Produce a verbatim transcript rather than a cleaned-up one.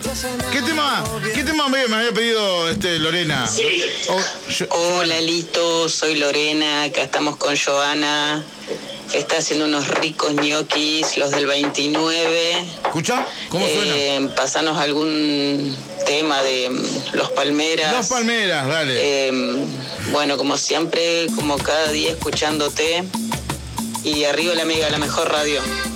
¿Qué tema, qué tema me, me había pedido este, Lorena? Sí. Oh, yo, Hola Lito, soy Lorena, acá estamos con Joana. Está haciendo unos ricos ñoquis, los del veintinueve. ¿Escucha? ¿Cómo suena? Eh, pasanos algún tema de mm, Los Palmeras. Los Palmeras, dale. Eh, bueno, como siempre, como cada día escuchándote. Y arriba la amiga, la mejor radio.